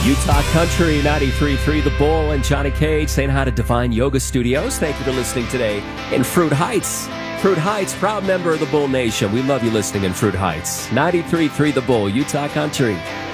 Utah Country 93.3 The Bull and Johnny Cage saying hi to Divine Yoga Studios. Thank you for listening today in Fruit Heights. Fruit Heights, proud member of the Bull Nation. We love you listening in Fruit Heights. 93.3 The Bull, Utah Country.